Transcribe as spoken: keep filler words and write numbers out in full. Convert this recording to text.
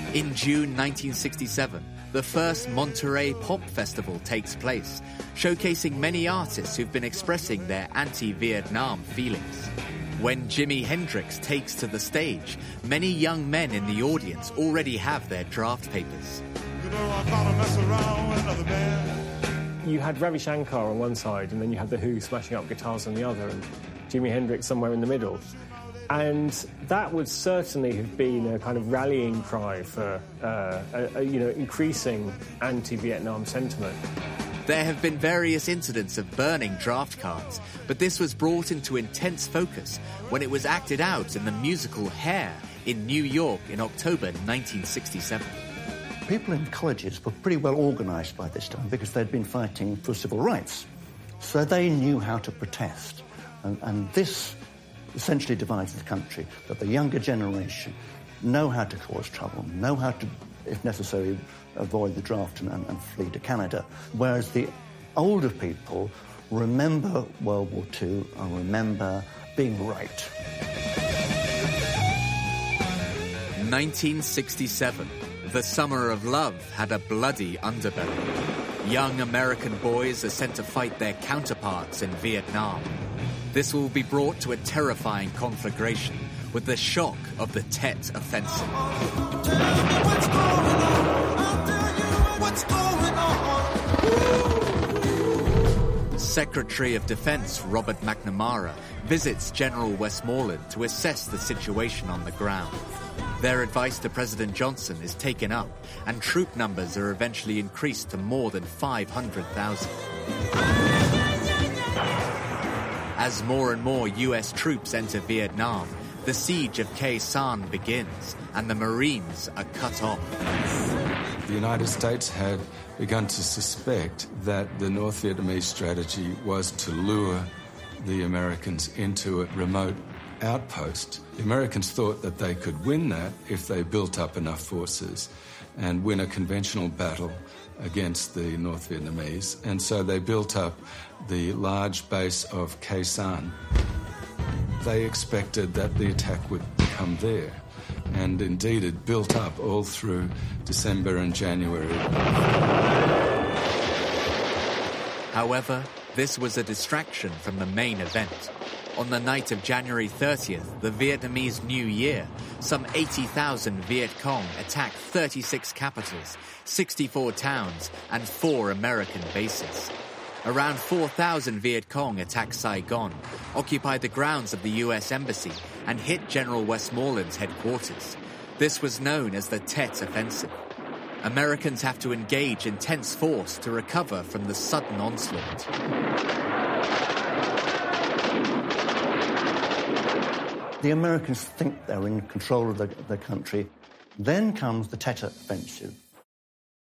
In June nineteen sixty-seven, the first Monterey Pop Festival takes place, showcasing many artists who've been expressing their anti-Vietnam feelings. When Jimi Hendrix takes to the stage, many young men in the audience already have their draft papers. You know, I gotta mess around with another man. You had Ravi Shankar on one side, and then you had The Who smashing up guitars on the other, and Jimi Hendrix somewhere in the middle. And that would certainly have been a kind of rallying cry for, uh, a, a, you know, increasing anti-Vietnam sentiment. There have been various incidents of burning draft cards, but this was brought into intense focus when it was acted out in the musical Hair in New York in October nineteen sixty-seven. People in colleges were pretty well organised by this time because they'd been fighting for civil rights. So they knew how to protest. And, and this essentially divides the country, that the younger generation know how to cause trouble, know how to, if necessary, avoid the draft and, and, and flee to Canada, whereas the older people remember World War Two and remember being right. nineteen sixty-seven. The summer of love had a bloody underbelly. Young American boys are sent to fight their counterparts in Vietnam. This will be brought to a terrifying conflagration with the shock of the Tet Offensive. Secretary of Defense Robert McNamara visits General Westmoreland to assess the situation on the ground. Their advice to President Johnson is taken up, and troop numbers are eventually increased to more than five hundred thousand. As more and more U S troops enter Vietnam, the siege of Khe Sanh begins, and the Marines are cut off. The United States had begun to suspect that the North Vietnamese strategy was to lure the Americans into a remote outpost. The Americans thought that they could win that if they built up enough forces and win a conventional battle against the North Vietnamese, and so they built up the large base of Khe Sanh. They expected that the attack would come there, and indeed it built up all through December and January. However, this was a distraction from the main event. On the night of January thirtieth, the Vietnamese New Year, some eighty thousand Viet Cong attacked thirty-six capitals, sixty-four towns, and four American bases. Around four thousand Viet Cong attacked Saigon, occupied the grounds of the U S Embassy, and hit General Westmoreland's headquarters. This was known as the Tet Offensive. Americans have to engage intense force to recover from the sudden onslaught. The Americans think they're in control of the, the country. Then comes the Tet Offensive.